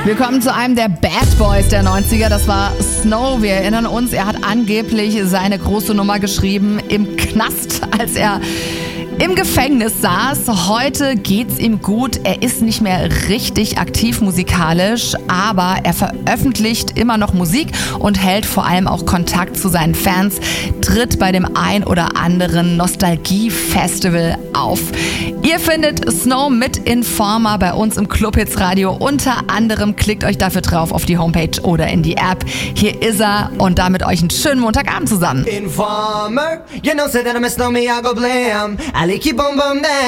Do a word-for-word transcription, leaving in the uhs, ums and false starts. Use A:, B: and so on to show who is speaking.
A: Wir kommen zu einem der Bad Boys der neunziger, das war Snow. Wir erinnern uns, er hat angeblich seine große Nummer geschrieben im Knast, als er im Gefängnis saß. Heute geht's ihm gut. Er ist nicht mehr richtig aktiv musikalisch, aber er veröffentlicht immer noch Musik und hält vor allem auch Kontakt zu seinen Fans, tritt bei dem ein oder anderen Nostalgie-Festival auf. Ihr findet Snow mit Informer bei uns im Clubhits Radio. Unter anderem klickt euch dafür drauf auf die Homepage oder in die App. Hier ist er und damit euch einen schönen Montagabend zusammen.
B: Informer, you know say that I'm a snowman, I go blam. I like keep on bum